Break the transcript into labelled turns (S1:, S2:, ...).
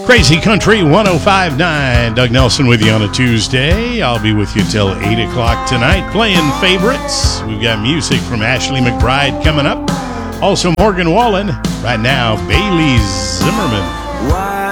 S1: Crazy Country 105.9. Doug Nelson with you on a Tuesday. I'll be with you till 8 o'clock tonight playing favorites. We've got music from Ashley McBryde coming up. Also Morgan Wallen. Right now, Bailey Zimmerman.